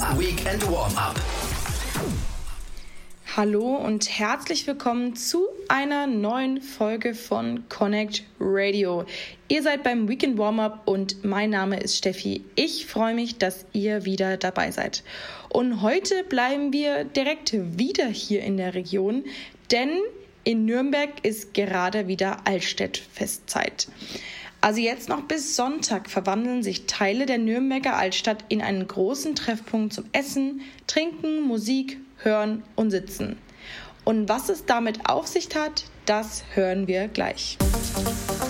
Weekend Warm-Up. Hallo und herzlich willkommen zu einer neuen Folge von Connect Radio. Ihr seid beim Weekend Warm-Up und mein Name ist Steffi. Ich freue mich, dass ihr wieder dabei seid. Und heute bleiben wir direkt wieder hier in der Region, denn in Nürnberg ist gerade wieder Altstädt-Festzeit. Also jetzt noch bis Sonntag verwandeln sich Teile der Nürnberger Altstadt in einen großen Treffpunkt zum Essen, Trinken, Musik, Hören und Sitzen. Und was es damit auf sich hat, das hören wir gleich.